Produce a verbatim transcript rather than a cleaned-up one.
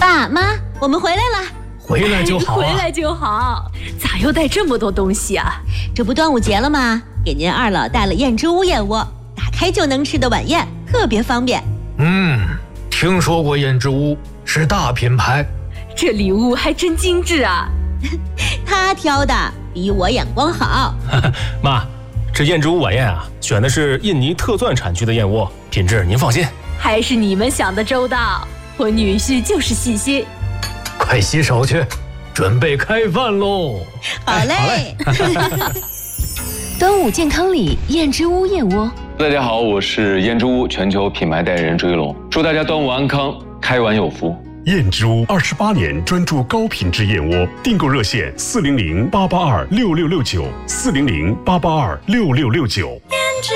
爸妈，我们回来了。 回来就好、啊、 回来就好。咋又带这么多东西啊？ 这不端午节了吗？给您二老带了燕之屋燕窝，打开就能吃的晚宴，特别方便。 嗯，听说过燕之屋，是大品牌。 这礼物还真精致啊。 他挑的比我眼光好。 妈，这燕之屋晚宴啊，选的是印尼特钻产区的燕窝，品质您放心。 还是你们想的周到，我女婿就是细心。 快洗手去，准备开饭喽！ 好嘞。 端午健康礼，燕之屋燕窝。 大家好，我是燕之屋全球品牌代言人朱一龙，祝大家端午安康，开碗有福。 燕之屋二十八年专注高品质燕窝，订购热线四零零八八二六六六九四零零八八二六六六九。